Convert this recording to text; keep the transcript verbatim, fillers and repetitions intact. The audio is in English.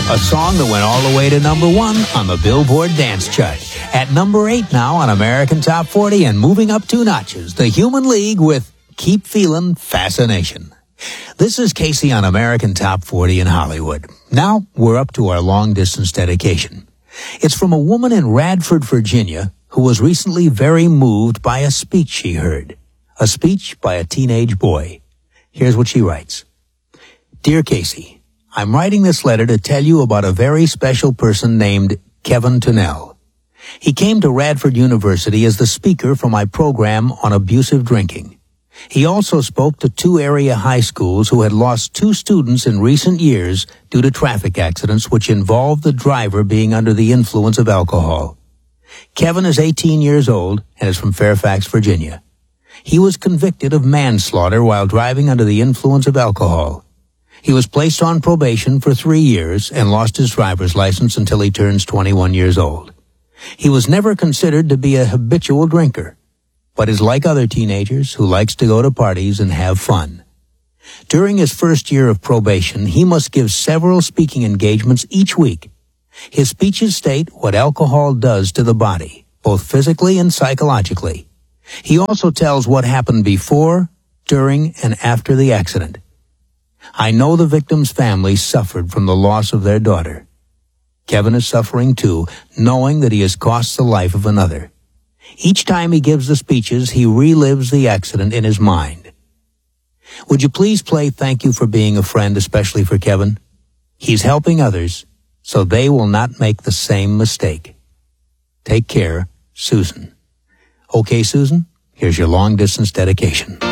a song that went all the way to number one on the Billboard Dance Chart. At number eight now on American Top forty and moving up two notches, The Human League with Keep Feelin' Fascination. This is Casey on American Top forty in Hollywood. Now we're up to our long-distance dedication. It's from a woman in Radford, Virginia, who was recently very moved by a speech she heard. A speech by a teenage boy. Here's what she writes. Dear Casey, I'm writing this letter to tell you about a very special person named Kevin Tunnell. He came to Radford University as the speaker for my program on abusive drinking. He also spoke to two area high schools who had lost two students in recent years due to traffic accidents which involved the driver being under the influence of alcohol. Kevin is eighteen years old and is from Fairfax, Virginia. He was convicted of manslaughter while driving under the influence of alcohol. He was placed on probation for three years and lost his driver's license until he turns twenty-one years old. He was never considered to be a habitual drinker, but is like other teenagers who likes to go to parties and have fun. During his first year of probation, he must give several speaking engagements each week. His speeches state what alcohol does to the body, both physically and psychologically. He also tells what happened before, during, and after the accident. I know the victim's family suffered from the loss of their daughter. Kevin is suffering too, knowing that he has cost the life of another. Each time he gives the speeches, he relives the accident in his mind. Would you please play Thank You for Being a Friend, especially for Kevin? He's helping others, so they will not make the same mistake. Take care, Susan. Okay, Susan, here's your long-distance dedication.